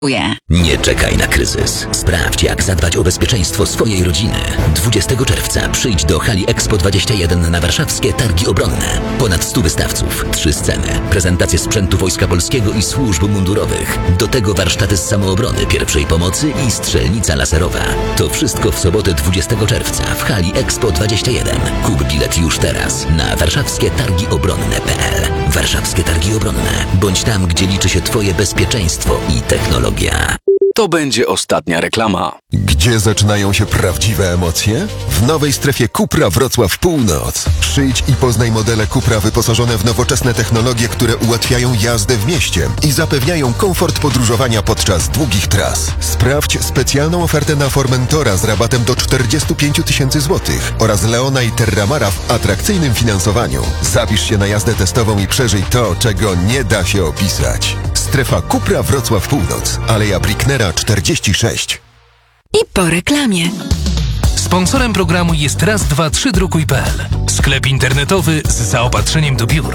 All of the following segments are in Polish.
Nie czekaj na kryzys. Sprawdź, jak zadbać o bezpieczeństwo swojej rodziny. 20 czerwca przyjdź do hali Expo 21 na warszawskie Targi Obronne. Ponad 100 wystawców, 3 sceny, prezentacje sprzętu Wojska Polskiego i służb mundurowych. Do tego warsztaty z samoobrony, pierwszej pomocy i strzelnica laserowa. To wszystko w sobotę 20 czerwca w hali Expo 21. Kup bilet już teraz na warszawskietargiobronne.pl. Warszawskie Targi Obronne. Bądź tam, gdzie liczy się Twoje bezpieczeństwo i technologia. To będzie ostatnia reklama. Gdzie zaczynają się prawdziwe emocje? W nowej strefie Cupra Wrocław Północ. Przyjdź i poznaj modele Cupra wyposażone w nowoczesne technologie, które ułatwiają jazdę w mieście i zapewniają komfort podróżowania podczas długich tras. Sprawdź specjalną ofertę na Formentora z rabatem do 45 000 złotych oraz Leona i Terramara w atrakcyjnym finansowaniu. Zapisz się na jazdę testową i przeżyj to, czego nie da się opisać. Strefa Cupra Wrocław Północ. Aleja Bricknera 46. I po reklamie. Sponsorem programu jest raz2 sklep internetowy z zaopatrzeniem do biur.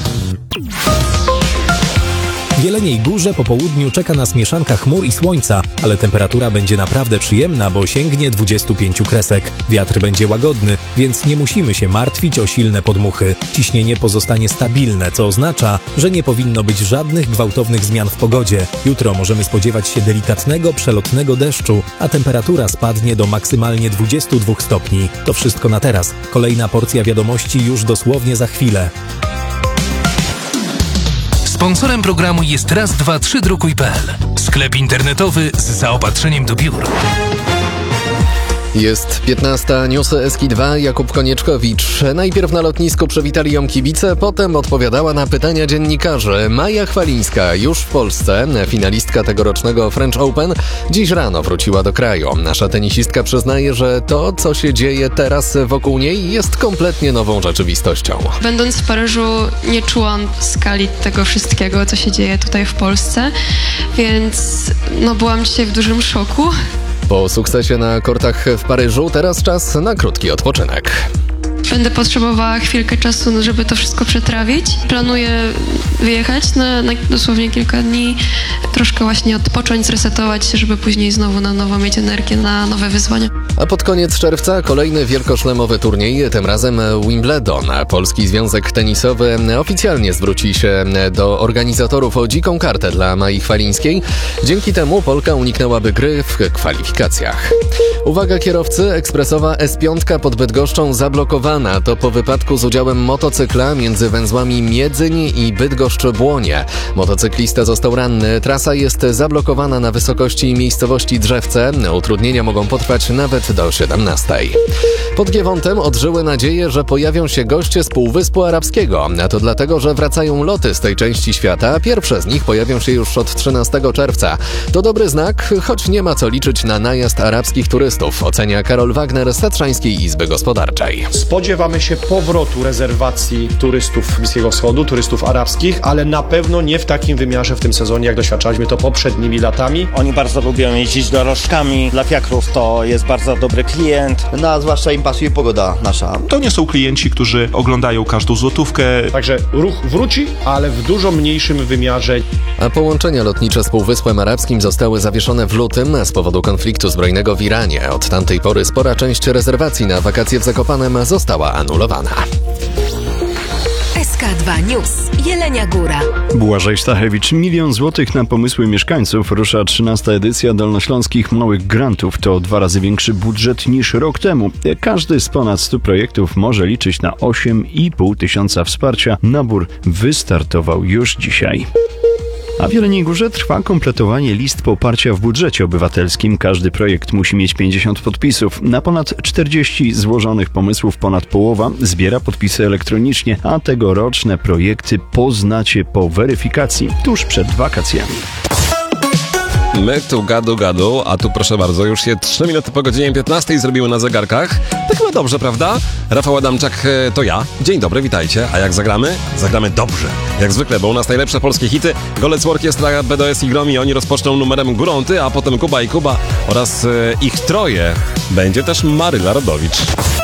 W Jeleniej Górze po południu czeka nas mieszanka chmur i słońca, ale temperatura będzie naprawdę przyjemna, bo sięgnie 25 kresek. Wiatr będzie łagodny, więc nie musimy się martwić o silne podmuchy. Ciśnienie pozostanie stabilne, co oznacza, że nie powinno być żadnych gwałtownych zmian w pogodzie. Jutro możemy spodziewać się delikatnego, przelotnego deszczu, a temperatura spadnie do maksymalnie 22 stopni. To wszystko na teraz. Kolejna porcja wiadomości już dosłownie za chwilę. Sponsorem programu jest raz2 sklep internetowy z zaopatrzeniem do biur. Jest 15, newsy Eski 2, Jakub Konieczkowicz. Najpierw na lotnisku przywitali ją kibice, potem odpowiadała na pytania dziennikarzy. Maja Chwalińska już w Polsce, finalistka tegorocznego French Open, dziś rano wróciła do kraju. Nasza tenisistka przyznaje, że to, co się dzieje teraz wokół niej, jest kompletnie nową rzeczywistością. Będąc w Paryżu, nie czułam skali tego wszystkiego, co się dzieje tutaj w Polsce, więc byłam dzisiaj w dużym szoku. Po sukcesie na kortach w Paryżu teraz czas na krótki odpoczynek. Będę potrzebowała chwilkę czasu, żeby to wszystko przetrawić. Planuję wyjechać na dosłownie kilka dni, troszkę właśnie odpocząć, zresetować się, żeby później znowu na nowo mieć energię na nowe wyzwania. A pod koniec czerwca kolejny wielkoszlemowy turniej, tym razem Wimbledon. Polski Związek Tenisowy oficjalnie zwróci się do organizatorów o dziką kartę dla Mai Chwalińskiej. Dzięki temu Polka uniknęłaby gry w kwalifikacjach. Uwaga kierowcy, ekspresowa S5 pod Bydgoszczą zablokowana. To po wypadku z udziałem motocykla między węzłami Miedzyń i Bydgoszcz-Błonie. Motocyklista został ranny. Trasa jest zablokowana na wysokości miejscowości Drzewce. Utrudnienia mogą potrwać nawet do 17. Pod Giewontem odżyły nadzieje, że pojawią się goście z Półwyspu Arabskiego. A to dlatego, że wracają loty z tej części świata. Pierwsze z nich pojawią się już od 13 czerwca. To dobry znak, choć nie ma co liczyć na najazd arabskich turystów, ocenia Karol Wagner z Tatrzańskiej Izby Gospodarczej. Spodziewamy się powrotu rezerwacji turystów Bliskiego Wschodu, turystów arabskich, ale na pewno nie w takim wymiarze w tym sezonie, jak doświadczaliśmy to poprzednimi latami. Oni bardzo lubią jeździć dorożkami. Dla fiakrów to jest bardzo dobry klient. A zwłaszcza im pasuje pogoda nasza. To nie są klienci, którzy oglądają każdą złotówkę. Także ruch wróci, ale w dużo mniejszym wymiarze. A połączenia lotnicze z Półwyspem Arabskim zostały zawieszone w lutym z powodu konfliktu zbrojnego w Iranie. Od tamtej pory spora część rezerwacji na wakacje w Zakopanem została anulowana. SK2 News. Jelenia Góra. Błażej Stachewicz. 1 000 000 złotych na pomysły mieszkańców. Rusza 13. edycja Dolnośląskich Małych Grantów. To 2 razy większy budżet niż rok temu. Każdy z ponad 100 projektów może liczyć na 8,5 tysiąca wsparcia. Nabór wystartował już dzisiaj. A w Jeleniej Górze trwa kompletowanie list poparcia w budżecie obywatelskim. Każdy projekt musi mieć 50 podpisów. Na ponad 40 złożonych pomysłów ponad połowa zbiera podpisy elektronicznie, a tegoroczne projekty poznacie po weryfikacji tuż przed wakacjami. My tu gadu, a tu proszę bardzo, już się 3 minuty po godzinie 15 zrobiły na zegarkach. Tak chyba dobrze, prawda? Rafał Adamczak to ja. Dzień dobry, witajcie. A jak zagramy? Zagramy dobrze. Jak zwykle, bo u nas najlepsze polskie hity. Golec Orkiestra, BDS i Gromi. Oni rozpoczną numerem Górą Ty, a potem Kuba i Kuba oraz ich troje. Będzie też Maryla Rodowicz.